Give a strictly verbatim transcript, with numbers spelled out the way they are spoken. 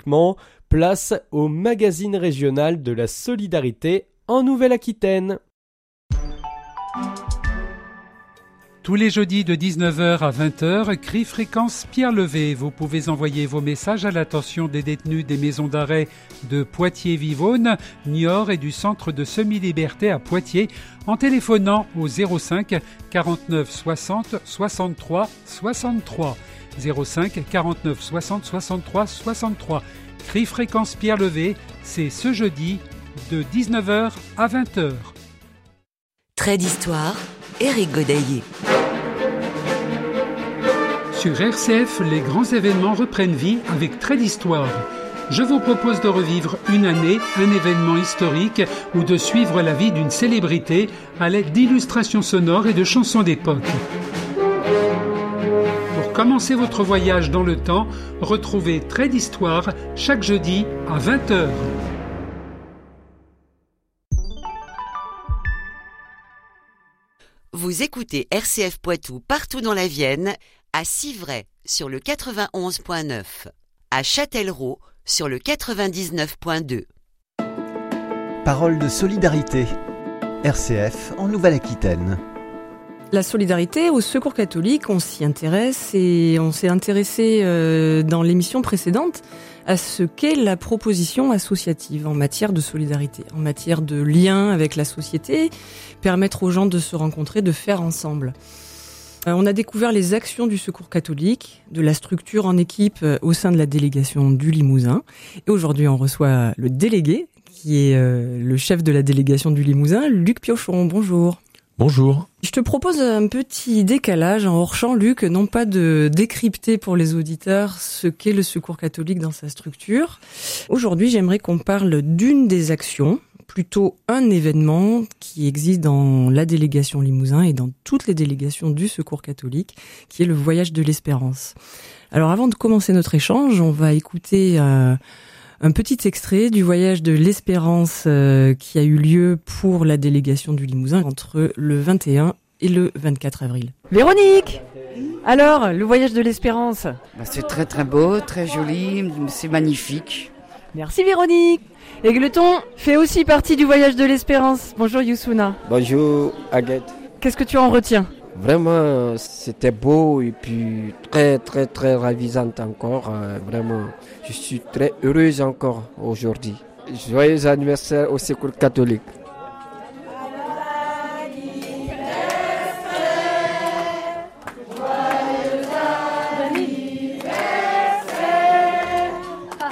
pratiquement, place au magazine régional de la solidarité en Nouvelle-Aquitaine. Tous les jeudis de dix-neuf heures à vingt heures, Cri Fréquence Pierre Levé. Vous pouvez envoyer vos messages à l'attention des détenus des maisons d'arrêt de Poitiers-Vivonne, Niort et du centre de semi-liberté à Poitiers en téléphonant au zéro cinq quarante-neuf soixante soixante-trois soixante-trois. zéro cinq quarante-neuf soixante soixante-trois soixante-trois. Cri Fréquence Pierre Levé, c'est ce jeudi de dix-neuf heures à vingt heures. Trait d'histoire, Éric Godaillé. Sur R C F, les grands événements reprennent vie avec Trait d'histoire. Je vous propose de revivre une année, un événement historique ou de suivre la vie d'une célébrité à l'aide d'illustrations sonores et de chansons d'époque. Pour commencer votre voyage dans le temps, retrouvez Trait d'histoire chaque jeudi à vingt heures. Vous écoutez R C F Poitou partout dans la Vienne, à Civray sur le quatre-vingt-onze point neuf, à Châtellerault sur le quatre-vingt-dix-neuf point deux. Parole de solidarité, R C F en Nouvelle-Aquitaine. La solidarité au Secours catholique, on s'y intéresse et on s'est intéressé euh, dans l'émission précédente à ce qu'est la proposition associative en matière de solidarité, en matière de lien avec la société, permettre aux gens de se rencontrer, de faire ensemble. Euh, on a découvert les actions du Secours catholique, de la structure en équipe euh, au sein de la délégation du Limousin. Et aujourd'hui, on reçoit le délégué, qui est euh, le chef de la délégation du Limousin, Luc Piochon. Bonjour. Bonjour. Je te propose un petit décalage en hors-champ, Luc, non pas de décrypter pour les auditeurs ce qu'est le Secours catholique dans sa structure. Aujourd'hui, j'aimerais qu'on parle d'une des actions, plutôt un événement qui existe dans la délégation Limousin et dans toutes les délégations du Secours catholique, qui est le voyage de l'espérance. Alors avant de commencer notre échange, on va écouter euh, un petit extrait du voyage de l'espérance euh, qui a eu lieu pour la délégation du Limousin entre le vingt et un et le vingt-quatre avril. Véronique, alors, le voyage de l'espérance? Bah, c'est très très beau, très joli, c'est magnifique. Merci Véronique. Égleton fait aussi partie du voyage de l'espérance. Bonjour Youssouna. Bonjour Aguette. Qu'est-ce que tu en retiens? Vraiment, c'était beau et puis très très très ravisante encore. Euh, vraiment, je suis très heureuse encore aujourd'hui. Joyeux anniversaire au Secours catholique.